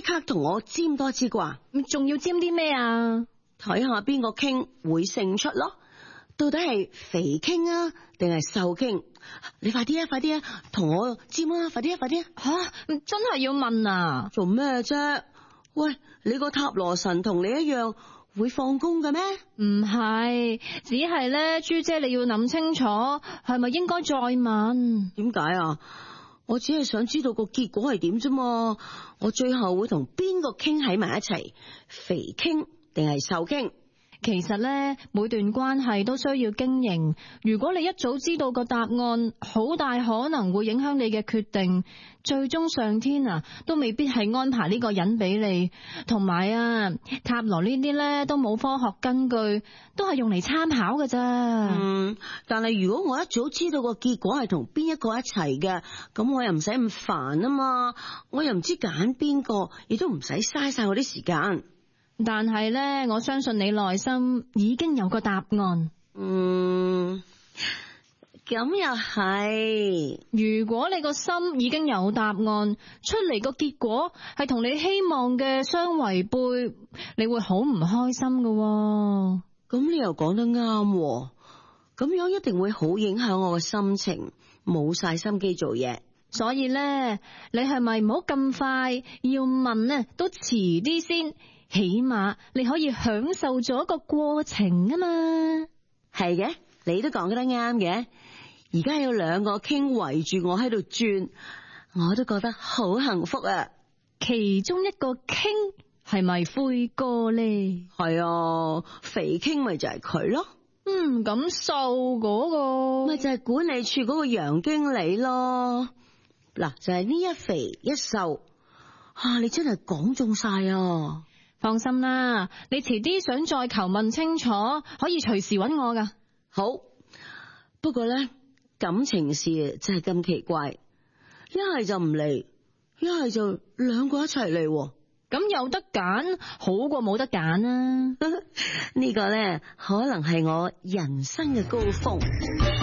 刻同我占多支啩？ 仲要尖啲咩啊？ 睇下邊個傾會勝出咯。到底係肥傾啊，定係瘦傾？你快啲啊，快啲啊，同我占啊，快啲啊，快啲啊！ 吓，真係要問啊？ 做咩啫？喂，你個塔羅神同你一樣會放工嘅咩？ 唔係，只係咧，朱姐你要諗清楚，係咪應該再問？ 點解啊？我只係想知道個結果係點啫嘛。我最後會同邊個傾喺埋一齊？肥傾定係瘦傾？ 其實咧，每段關係都需要經營。如果你一早知道個答案，好大可能會影響你嘅決定。最終上天啊，都未必係安排呢個人俾你。同埋啊，塔羅呢啲咧都冇科學根據，都係用嚟參考㗎咋。 但係如果我一早知道個結果係同邊一個一齊嘅，咁我又唔使咁煩啊嘛。我又唔知揀邊個，亦都唔使嘥晒我啲時間。 但係咧，我相信你內心已經有個答案。 咁又係。 如果你個心已經有答案，出嚟個結果係同你希望嘅相違背，你會好唔開心㗎。 咁你又講得啱，咁樣一定會好影響我嘅心情，冇晒心機做嘢。 所以咧，你係咪唔好咁快要問呢？都遲啲先，起碼你可以享受咗個過程啊嘛。 係嘅，你都講得啱嘅。而家有兩個傾圍住我喺度轉，我都覺得好幸福啊。 其中一個傾係咪灰哥呢？ 係啊，肥傾咪就係佢咯。 咁瘦嗰個咪就係管理處嗰個楊經理咯。嗱，就係呢一肥一瘦啊！你真係講中晒啊！ 放心啦，你遲啲想再求問清楚，可以隨時揾我噶。 好，不過咧，感情事真係咁奇怪，一係就唔嚟，一係就兩個一齊嚟。 咁有得揀，好過冇得揀啊！ 呢個咧，可能係我人生嘅高峰。